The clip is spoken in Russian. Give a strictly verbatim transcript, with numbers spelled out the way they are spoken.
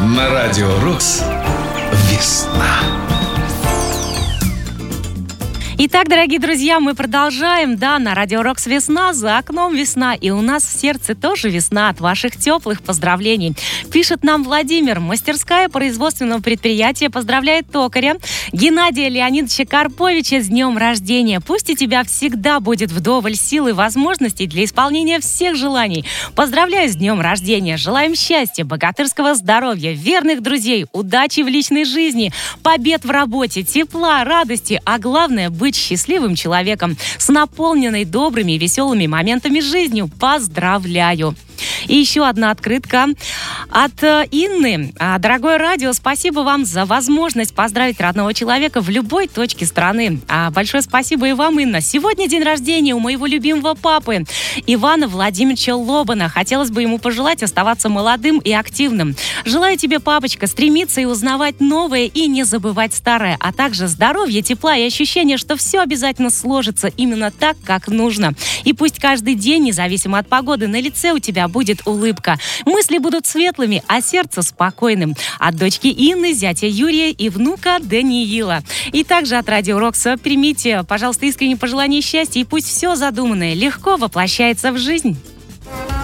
На Радио Рокс весна. Итак, дорогие друзья, мы продолжаем. Да, на Радио Рокс весна, за окном весна. И у нас в сердце тоже весна от ваших теплых поздравлений. Пишет нам Владимир. Мастерская производственного предприятия поздравляет токаря Геннадия Леонидовича Карповича с днем рождения. Пусть у тебя всегда будет вдоволь сил и возможностей для исполнения всех желаний. Поздравляю с днем рождения. Желаем счастья, богатырского здоровья, верных друзей, удачи в личной жизни, побед в работе, тепла, радости, а главное — быть счастливым человеком с наполненной добрыми и веселыми моментами жизнью. Поздравляю! И еще одна открытка от Инны. Дорогое радио, спасибо вам за возможность поздравить родного человека в любой точке страны. Большое спасибо и вам, Инна. Сегодня день рождения у моего любимого папы Ивана Владимировича Лобана. Хотелось бы ему пожелать оставаться молодым и активным. Желаю тебе, папочка, стремиться и узнавать новое и не забывать старое, а также здоровья, тепла и ощущения, что все обязательно сложится именно так, как нужно. И пусть каждый день, независимо от погоды, на лице у тебя будет улыбка. Мысли будут светлыми, а сердце спокойным. От дочки Инны, зятя Юрия и внука Даниила. И также от Радио Рокса примите, пожалуйста, искренние пожелания счастья, и пусть все задуманное легко воплощается в жизнь.